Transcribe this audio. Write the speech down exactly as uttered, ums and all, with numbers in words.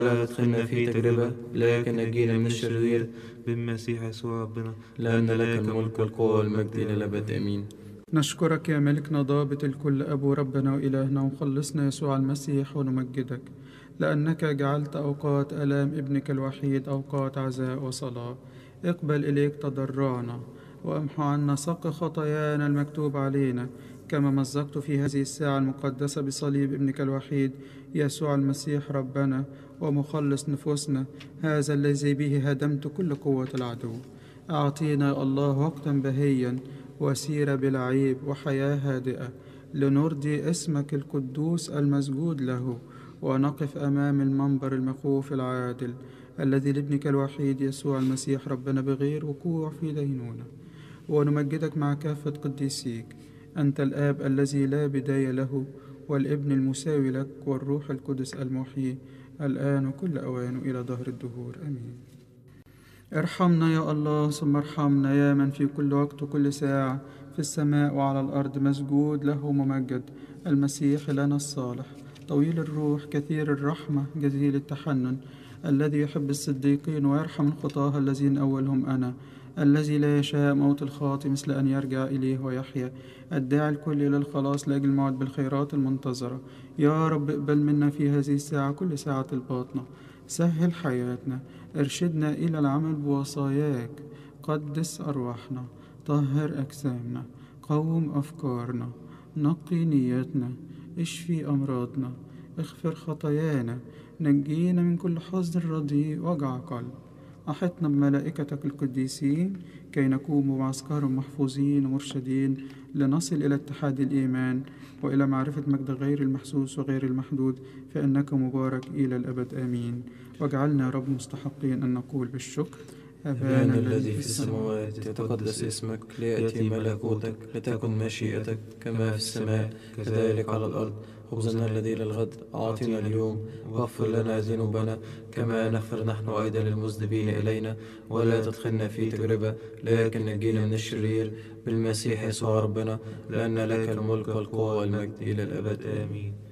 لا تدخلنا في تجربة لكن نجينا من الشرير بالمسيح يسوع ربنا، لأن لك الملك والقوة والمجد إلى الأبد آمين. نشكرك يا ملكنا ضابط الكل، أبو ربنا وإلهنا ومخلصنا يسوع المسيح، ونمجدك لأنك جعلت أوقات آلام ابنك الوحيد أوقات عزاء وصلاة. اقبل إليك تضرعنا وامحو عنا سق خطايانا المكتوب علينا، كما مزقت في هذه الساعة المقدسة بصليب ابنك الوحيد يسوع المسيح ربنا ومخلص نفوسنا، هذا الذي به هدمت كل قوة العدو. أعطينا يا الله وقتا بهيا وسيرة بلا عيب وحياة هادئة، لنرضي اسمك القدوس المسجود له، ونقف أمام المنبر المخوف العادل الذي لابنك الوحيد يسوع المسيح ربنا بغير وقوع في دينونة، ونمجدك مع كافة قديسيك، أنت الآب الذي لا بداية له، والابن المساوي لك، والروح القدس المحيي الآن وكل أوان إلى ظهر الدهور آمين. ارحمنا يا الله ثم ارحمنا، يا من في كل وقت وكل ساعة في السماء وعلى الأرض مسجود له ممجد، المسيح لنا الصالح طويل الروح كثير الرحمة جزيل التحنن، الذي يحب الصديقين ويرحم الخطاة الذين أولهم أنا، الذي لا يشاء موت الخاطئ مثل أن يرجع إليه ويحيا، الداعي الكل إلى الخلاص لأجل الموعد بالخيرات المنتظرة. يا رب اقبل منا في هذه الساعة كل ساعة الباطنة، سهل حياتنا، ارشدنا إلى العمل بوصاياك، قدس أرواحنا، طهر أجسامنا، قوم أفكارنا، نقي نياتنا، اشفي أمراضنا، اغفر خطايانا، نجينا من كل حزن رديء وجع قلب. أحطنا بملائكتك القديسين كي نكون بمعسكرهم محفوظين ومرشدين، لنصل إلى اتحاد الإيمان وإلى معرفة مجد غير المحسوس وغير المحدود، فإنك مبارك إلى الأبد آمين. واجعلنا يا رب مستحقين أن نقول بالشكر: أبانا الذي في السماوات، يتقدس اسمك، ليأتي ملكوتك، لتكن مشيئتك كما في السماء كذلك على الأرض. خبزنا الذي للغد أعطنا اليوم، واغفر لنا ذنوبنا كما نغفر نحن أيضا للمذنبين إلينا، ولا تدخلنا في تجربة لكن نجينا من الشرير بالمسيح يسوع ربنا، لأن لك الملك والقوة والمجد إلى الأبد آمين.